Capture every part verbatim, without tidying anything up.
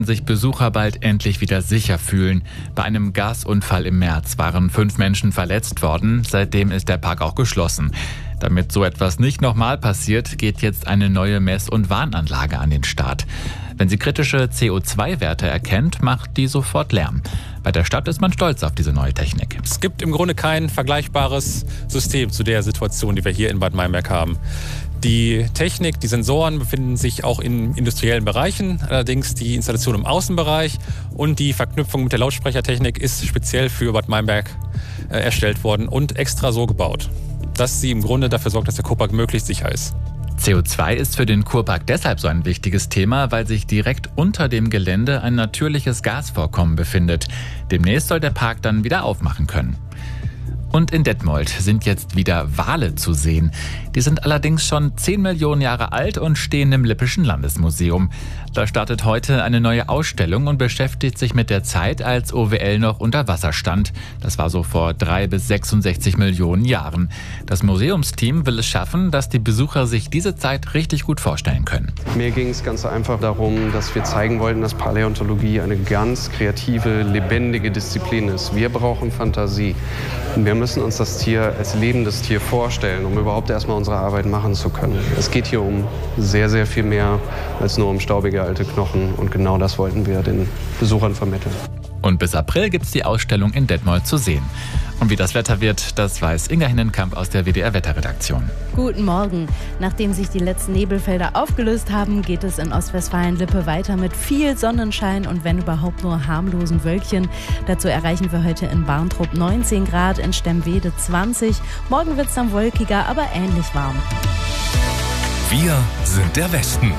sich Besucher bald endlich wieder sicher fühlen. Bei einem Gasunfall im März waren fünf Menschen verletzt worden. Seitdem ist der Park auch geschlossen. Damit so etwas nicht nochmal passiert, geht jetzt eine neue Mess- und Warnanlage an den Start. Wenn sie kritische C O zwei Werte erkennt, macht die sofort Lärm. Bei der Stadt ist man stolz auf diese neue Technik. Es gibt im Grunde kein vergleichbares System zu der Situation, die wir hier in Bad Meinberg haben. Die Technik, die Sensoren befinden sich auch in industriellen Bereichen, allerdings die Installation im Außenbereich und die Verknüpfung mit der Lautsprechertechnik ist speziell für Bad Meinberg äh, erstellt worden und extra so gebaut, dass sie im Grunde dafür sorgt, dass der Kurpark möglichst sicher ist. C O zwei ist für den Kurpark deshalb so ein wichtiges Thema, weil sich direkt unter dem Gelände ein natürliches Gasvorkommen befindet. Demnächst soll der Park dann wieder aufmachen können. Und in Detmold sind jetzt wieder Wale zu sehen. Die sind allerdings schon zehn Millionen Jahre alt und stehen im Lippischen Landesmuseum. Da startet heute eine neue Ausstellung und beschäftigt sich mit der Zeit, als O W L noch unter Wasser stand. Das war so vor drei bis sechsundsechzig Millionen Jahren. Das Museumsteam will es schaffen, dass die Besucher sich diese Zeit richtig gut vorstellen können. Mir ging es ganz einfach darum, dass wir zeigen wollten, dass Paläontologie eine ganz kreative, lebendige Disziplin ist. Wir brauchen Fantasie. Wir müssen uns das Tier als lebendes Tier vorstellen, um überhaupt erstmal unsere Arbeit machen zu können. Es geht hier um sehr, sehr viel mehr als nur um staubige alte Knochen. Und genau das wollten wir den Besuchern vermitteln. Und bis April gibt es die Ausstellung in Detmold zu sehen. Und wie das Wetter wird, das weiß Inga Hinnenkamp aus der W D R-Wetterredaktion. Guten Morgen. Nachdem sich die letzten Nebelfelder aufgelöst haben, geht es in Ostwestfalen-Lippe weiter mit viel Sonnenschein und wenn überhaupt nur harmlosen Wölkchen. Dazu erreichen wir heute in Barntrup neunzehn Grad, in Stemwede zwanzig. Morgen wird es dann wolkiger, aber ähnlich warm. Wir sind der Westen.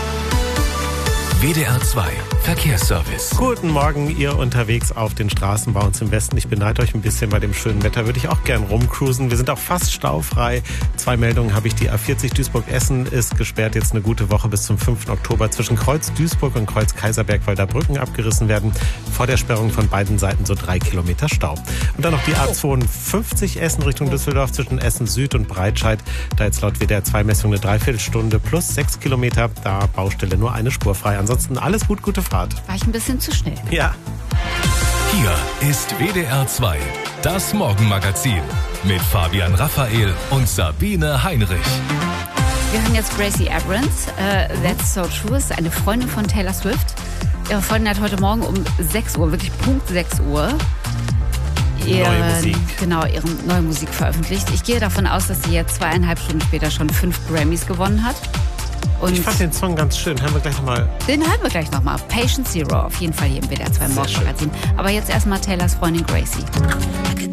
W D R zwei Verkehrsservice. Guten Morgen, ihr unterwegs auf den Straßen bei uns im Westen. Ich beneide euch ein bisschen bei dem schönen Wetter, würde ich auch gern rumcruisen. Wir sind auch fast staufrei. Zwei Meldungen habe ich. Die A vierzig Duisburg-Essen ist gesperrt jetzt eine gute Woche bis zum fünften Oktober zwischen Kreuz Duisburg und Kreuz Kaiserberg, weil da Brücken abgerissen werden. Vor der Sperrung von beiden Seiten so drei Kilometer Stau. Und dann noch die A zweiundfünfzig Essen Richtung Düsseldorf zwischen Essen Süd und Breitscheid. Da jetzt laut W D R zwei Messung eine Dreiviertelstunde plus sechs Kilometer. Da Baustelle nur eine Spur frei. Ansonsten alles gut, gute Fahrt. War ich ein bisschen zu schnell. Ja. Hier ist W D R zwei, das Morgenmagazin mit Fabian Raphael und Sabine Heinrich. Wir hören jetzt Gracie Abrams, uh, That's So True, ist eine Freundin von Taylor Swift. Ihre Freundin hat heute Morgen um sechs Uhr, wirklich Punkt sechs Uhr, ihren, neue Musik. Genau, ihre neue Musik veröffentlicht. Ich gehe davon aus, dass sie jetzt zweieinhalb Stunden später schon fünf Grammys gewonnen hat. Und ich fand den Song ganz schön. Hören wir gleich nochmal. Den hören wir gleich nochmal. Patient Zero, auf jeden Fall hier im W D R zwei Morgenmagazin. Aber jetzt erstmal Taylors Freundin Gracie.